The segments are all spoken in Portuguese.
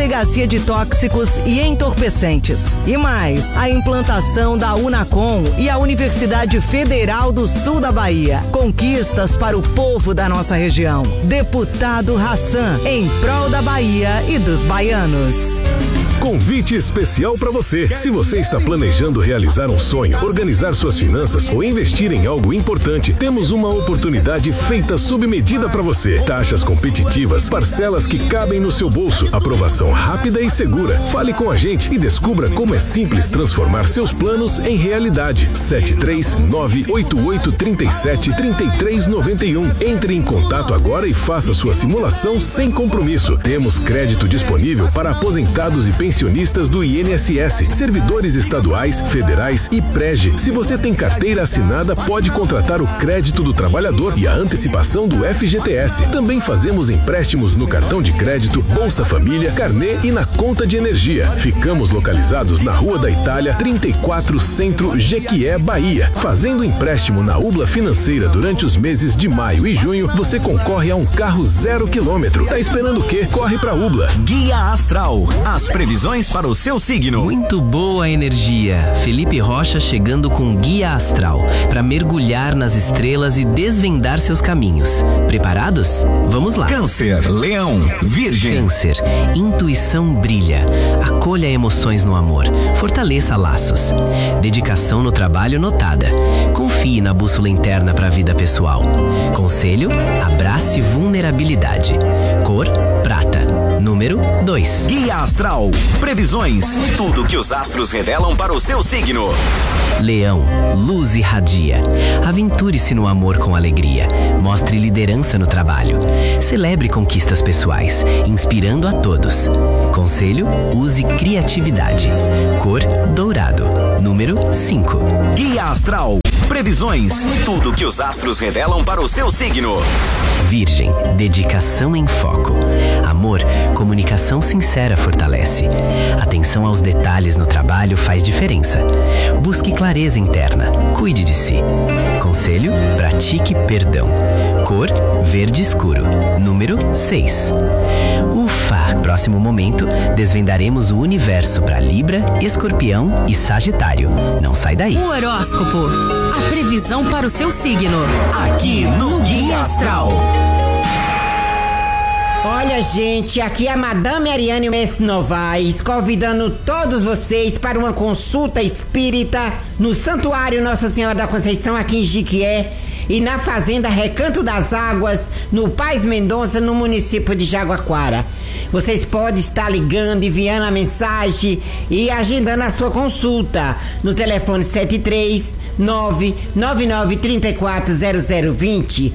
Delegacia de Tóxicos e Entorpecentes. E mais, a implantação da Unacom e a Universidade Federal do Sul da Bahia. Conquistas para o povo da nossa região. Deputado Hassan, em prol da Bahia e dos baianos. Convite especial para você. Se você está planejando realizar um sonho, organizar suas finanças ou investir em algo importante, temos uma oportunidade feita sob medida para você. Taxas competitivas, parcelas que cabem no seu bolso, aprovação rápida e segura. Fale com a gente e descubra como é simples transformar seus planos em realidade. 73988373391. Entre em contato agora e faça sua simulação sem compromisso. Temos crédito disponível para aposentados e pensionistas do INSS, servidores estaduais, federais e PREGE. Se você tem carteira assinada, pode contratar o crédito do trabalhador e a antecipação do FGTS. Também fazemos empréstimos no cartão de crédito, Bolsa Família, carnê e na conta de energia. Ficamos localizados na Rua da Itália, 34 Centro, Jequié, Bahia. Fazendo empréstimo na Ubla Financeira durante os meses de maio e junho, você concorre a um carro 0 km. Tá esperando o quê? Corre pra Ubla. Guia Astral. As previsões para o seu signo. Muito boa energia. Felipe Rocha chegando com Guia Astral para mergulhar nas estrelas e desvendar seus caminhos. Preparados? Vamos lá. Câncer, Leão, Virgem. Câncer, intuição brilha. Acolha emoções no amor. Fortaleça laços. Dedicação no trabalho notada. Confie na bússola interna para a vida pessoal. Conselho: abrace vulnerabilidade. Cor: prata. Número 2. Guia Astral. Previsões. Tudo que os astros revelam para o seu signo. Leão, luz irradia. Aventure-se no amor com alegria. Mostre liderança no trabalho. Celebre conquistas pessoais, inspirando a todos. Conselho: use criatividade. Cor: dourado. Número 5. Guia Astral. Previsões. Tudo que os astros revelam para o seu signo. Virgem, dedicação em foco. Amor, comunicação sincera fortalece. Atenção aos detalhes no trabalho faz diferença. Busque clareza interna. Cuide de si. Conselho: pratique perdão. Cor: verde escuro. Número 6. Ufa! Próximo momento, desvendaremos o universo para Libra, Escorpião e Sagitário. Não sai daí. O horóscopo. A previsão para o seu signo. Aqui no Guia Astral. Olha, gente, aqui é a Madame Ariane Mestre Novaes, convidando todos vocês para uma consulta espírita no Santuário Nossa Senhora da Conceição, aqui em Jequié, e na Fazenda Recanto das Águas, no Paz Mendonça, no município de Jaguaquara. Vocês podem estar ligando, enviando a mensagem e agendando a sua consulta no telefone 73999340020,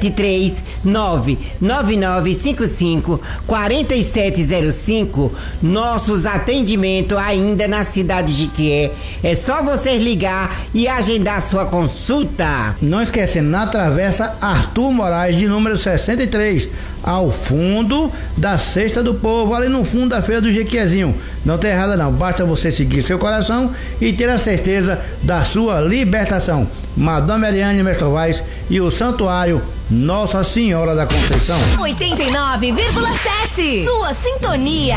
73999554705. Nossos atendimentos ainda na cidade de Jequié. É só vocês ligar e agendar a sua consulta. Não esquecendo, na Travessa Arthur Moraes, de número 63, ao fundo da Cesta do Povo, ali no fundo da Feira do Jequiézinho. Não tem errado não, basta você seguir seu coração e ter a certeza da sua libertação. Madame Ariane Mestre Novaes e o Santuário Nossa Senhora da Conceição. 89,7. Sua sintonia.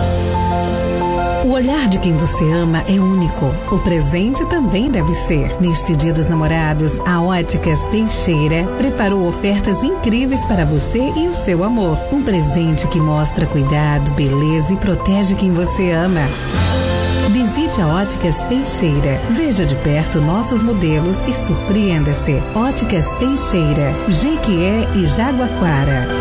O olhar de quem você ama é único. O presente também deve ser. Neste Dia dos Namorados, a Óticas Teixeira preparou ofertas incríveis para você e o seu amor. Um presente que mostra cuidado, beleza e protege quem você ama. Visite a Óticas Teixeira. Veja de perto nossos modelos e surpreenda-se. Óticas Teixeira, Jequié e Jaguaquara.